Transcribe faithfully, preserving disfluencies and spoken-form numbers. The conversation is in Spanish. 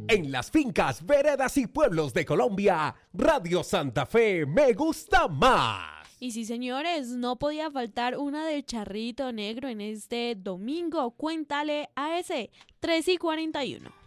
En las fincas, veredas y pueblos de Colombia, Radio Santa Fe me gusta más. Y sí, señores, no podía faltar una de Charrito Negro en este domingo. Cuéntale a ese tres y cuarenta y uno.